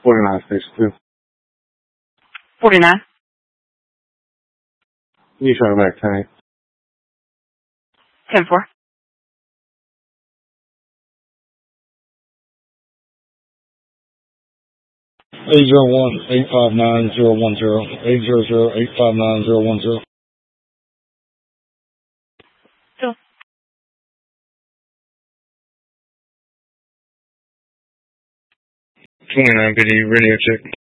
49 station 2. 49. You try back 10. 10-4. Eight 859-010. 800-859-010. Still. 29 PD radio check.